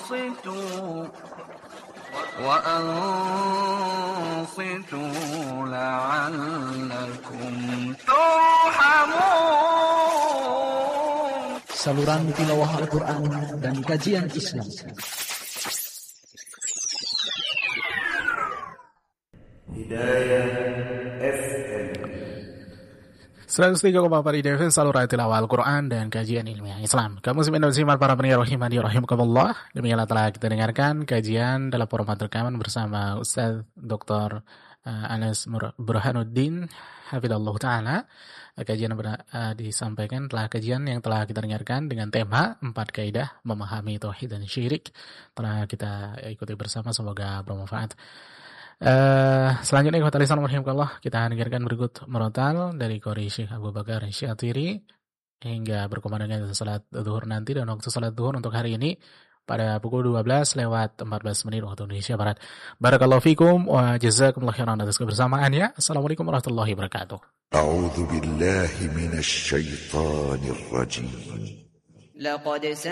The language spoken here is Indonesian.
وأنصتوا لعلكم ترحمون. Saluran tilawah Al-Quran dan kajian Islam. Hidayah FM 103,4 Hidayah FM, saluran tilawah Al-Quran dan kajian ilmiah Islam. Kamu muslimin dan muslimat para pendengar rahimani rahimakumullah. Demikianlah telah kita dengarkan kajian dalam format rekaman bersama Ustaz Dr. Anas Burhanuddin hafidhallahu taala. Kajian disampaikan telah kajian yang telah kita dengarkan dengan tema 4 kaidah memahami tauhid dan syirik. Telah kita ikuti bersama, semoga bermanfaat. Selanjutnya ikhwatalisan rahimakumullah, kita dengarkan berikut merotal dari Qori Syekh Abu Bakar Syatiri hingga berkumandangnya salat zuhur nanti, dan waktu salat zuhur untuk hari ini pada pukul 12:14 waktu Indonesia Barat. Barakallahu fikum wa jazakumullahu khairan atas kebersamaannya. Assalamualaikum warahmatullahi wabarakatuh. A'udzu billahi minasy syaithanir rajim.